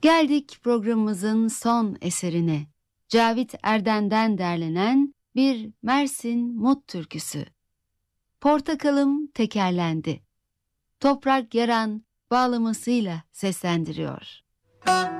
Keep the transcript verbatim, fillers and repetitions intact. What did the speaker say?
Geldik programımızın son eserine. Cavit Erden'den derlenen bir Mersin Mut türküsü. Portakalım tekerlendi. Toprak Yaran bağlamasıyla seslendiriyor.